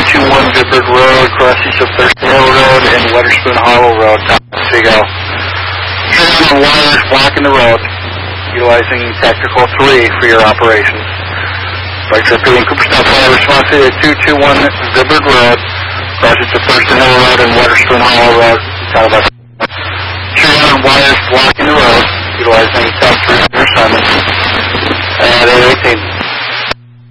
221 Vibbert Road, crossing of Thirsty Hill Road and Weatherspoon Hollow Road. Seagull. Turn on wires blocking the road, utilizing Tactical 3 for your operations. Right, repeating Cooperstown Fire response to 221 Vibbert Road, crossing to Thurston Hill Road and Weatherspoon Hollow Road. Turn on wires blocking the road, utilizing Tactical 3 for your assignment. And 818.